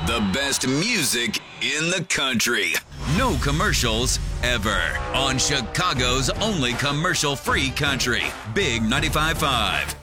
The best music in the country. No commercials ever. On Chicago's only commercial-free country. Big 95.5.